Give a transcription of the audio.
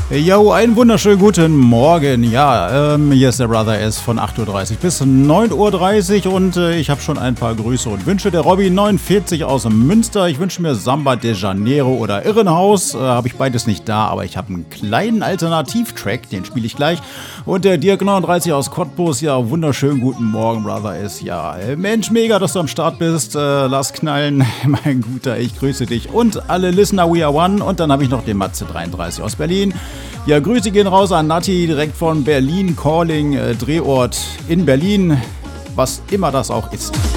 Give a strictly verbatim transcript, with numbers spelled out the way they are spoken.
Jo, einen wunderschönen guten Morgen. Ja, ähm, hier ist der Brother S von acht Uhr dreißig bis neun Uhr dreißig und äh, ich habe schon ein paar Grüße und Wünsche. Der Robby neunundvierzig aus Münster. Ich wünsche mir Samba de Janeiro oder Irrenhaus. Äh, habe ich beides nicht da, aber ich habe einen kleinen Alternativtrack, den spiele ich gleich. Und der Dirk neununddreißig aus Cottbus. Ja, wunderschönen guten Morgen, Brother S. Ja, äh, Mensch, mega, dass du am Start bist. Äh, lass knallen, mein Guter, ich grüße dich. Und alle Listener, we are one. Und dann habe ich noch den Matze dreiunddreißig aus Berlin. Ja, Grüße gehen raus an Nati, direkt von Berlin Calling, äh, Drehort in Berlin, was immer das auch ist.